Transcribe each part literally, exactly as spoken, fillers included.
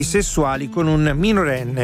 sessuali con un minorenne.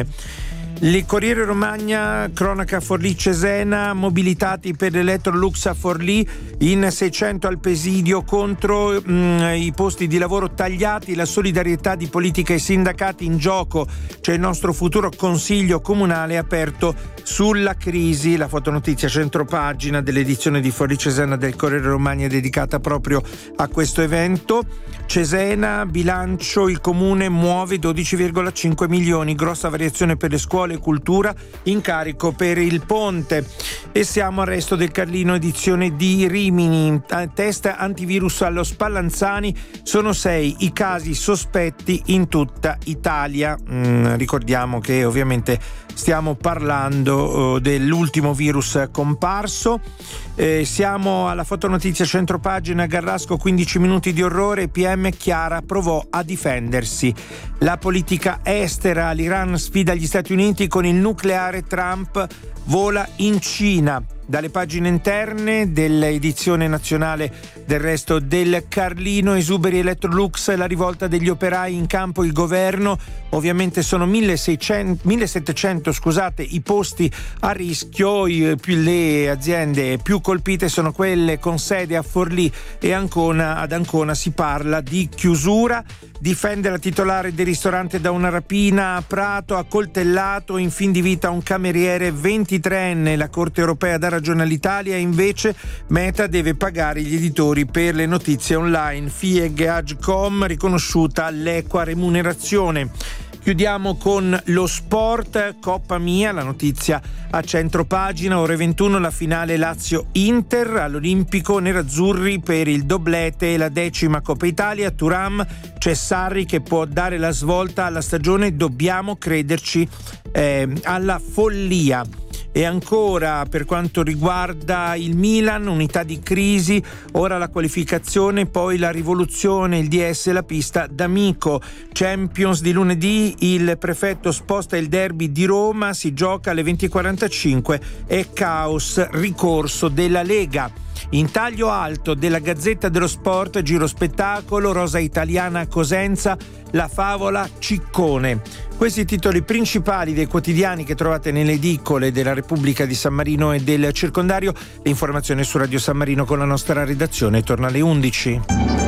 Il Corriere Romagna, cronaca Forlì-Cesena, mobilitati per l'Electrolux a Forlì, in seicento al presidio contro mh, i posti di lavoro tagliati, la solidarietà di politica e sindacati in gioco. C'è il nostro futuro consiglio comunale aperto sulla crisi. La fotonotizia centropagina dell'edizione di Forlì-Cesena del Corriere Romagna è dedicata proprio a questo evento. Cesena, bilancio, il comune muove dodici virgola cinque milioni, grossa variazione per le scuole e cultura, incarico per il ponte. E siamo al Resto del Carlino, edizione di Rimini, test antivirus allo Spallanzani, sono sei i casi sospetti in tutta Italia. Mm, ricordiamo che ovviamente stiamo parlando uh, dell'ultimo virus comparso. Eh, siamo alla fotonotizia centropagina, Garrasco, quindici minuti di orrore, P M Chiara provò a difendersi. La politica estera, l'Iran sfida gli Stati Uniti con il nucleare, Trump vola in Cina. Dalle pagine interne dell'edizione nazionale del Resto del Carlino, esuberi Electrolux, la rivolta degli operai in campo, il governo, ovviamente sono milleseicento, millesettecento scusate, i posti a rischio, i, più, le aziende più colpite sono quelle con sede a Forlì e Ancona. Ad Ancona si parla di chiusura. Difende la titolare del ristorante da una rapina a Prato, accoltellato in fin di vita un cameriere ventitreenne. La Corte europea dà ragione all'Italia, invece Meta deve pagare gli editori per le notizie online. F I E G Agcom, riconosciuta l'equa remunerazione. Chiudiamo con lo sport, Coppa Mia, la notizia a centropagina, ore ventuno la finale Lazio-Inter, all'Olimpico nerazzurri per il doblete e la decima Coppa Italia. Thuram, c'è Sarri che può dare la svolta alla stagione, dobbiamo crederci, eh, alla follia. E ancora per quanto riguarda il Milan, unità di crisi, ora la qualificazione, poi la rivoluzione, il D S, la pista d'Amico. Champions di lunedì, il prefetto sposta il derby di Roma, si gioca alle venti e quarantacinque, e caos, ricorso della Lega. In taglio alto della Gazzetta dello Sport, giro spettacolo, rosa italiana a Cosenza, la favola Ciccone. Questi i titoli principali dei quotidiani che trovate nelle edicole della Repubblica di San Marino e del circondario. L'informazione su Radio San Marino con la nostra redazione torna alle undici.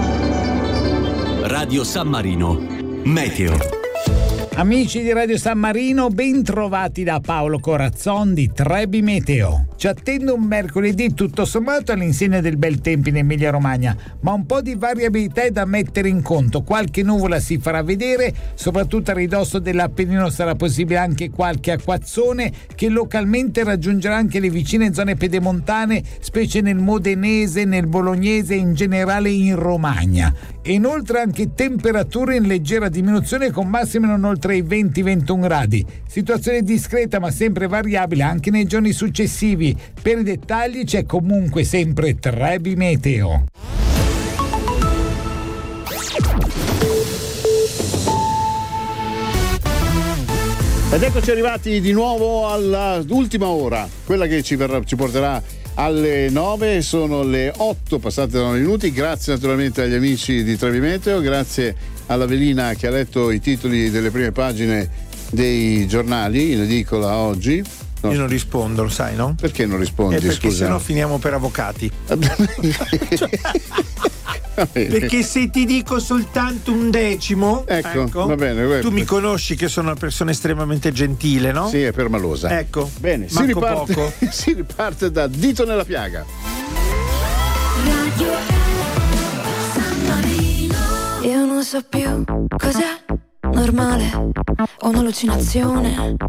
Radio San Marino, Meteo. Amici di Radio San Marino, ben trovati da Paolo Corazzon di Trebi Meteo. Ci attende un mercoledì tutto sommato all'insegna del bel tempo in Emilia Romagna, ma un po' di variabilità è da mettere in conto. Qualche nuvola si farà vedere, soprattutto a ridosso dell'Appennino sarà possibile anche qualche acquazzone che localmente raggiungerà anche le vicine zone pedemontane, specie nel Modenese, nel Bolognese e in generale in Romagna. E inoltre anche temperature in leggera diminuzione con massime non oltre i venti ventuno gradi. Situazione discreta ma sempre variabile anche nei giorni successivi. Per i dettagli c'è comunque sempre Trebi Meteo. Ed eccoci arrivati di nuovo all'ultima ora, quella che ci, verrà, ci porterà alle nove, sono le otto passate da nove minuti. Grazie naturalmente agli amici di Trebi Meteo, grazie alla Velina che ha letto i titoli delle prime pagine dei giornali in edicola oggi. No. Io non rispondo, lo sai, no? Perché non rispondi? Eh, perché scusa. sennò finiamo per avvocati. Perché se ti dico soltanto un decimo, ecco, ecco va bene, tu mi conosci che sono una persona estremamente gentile, no? Sì, è permalosa. Ecco, bene, si riparte, poco. si riparte da Dito nella piaga. Radio San Marino. Io non so più cos'è normale o un'allucinazione.